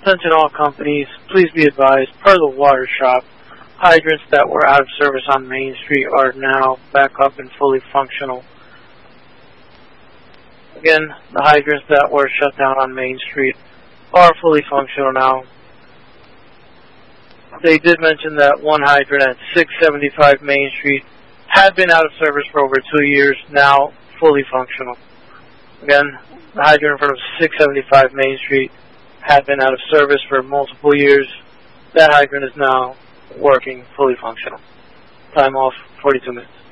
Attention all companies, please be advised, per the water shop, hydrants that were out of service on Main Street are now back up and fully functional. Again, the hydrants that were shut down on Main Street are fully functional now. They did mention that one hydrant at 675 Main Street had been out of service for over 2 years, now fully functional. Again, the hydrant in front of 675 Main Street had been out of service for multiple years. That hydrant is now working, fully functional. Time off, 42 minutes.